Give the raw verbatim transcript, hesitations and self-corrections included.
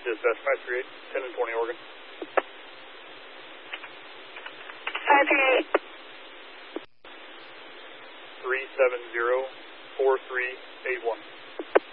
Dispatch five three eight, ten and twenty Oregon. five three eight. three seven zero, four three eight one.